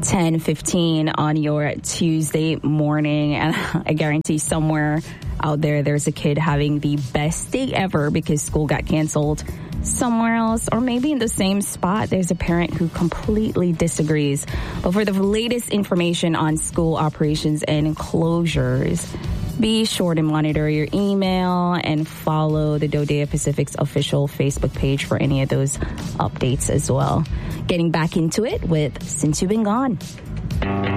10:15 on your Tuesday morning, and I guarantee somewhere out there's a kid having the best day ever because school got canceled. Somewhere else, or maybe in the same spot, there's a parent who completely disagrees. But for the latest information on school operations and closures, be sure to monitor your email and follow the Dodea Pacific's official Facebook page for any of those updates as well. Getting back into it with Since You've Been Gone.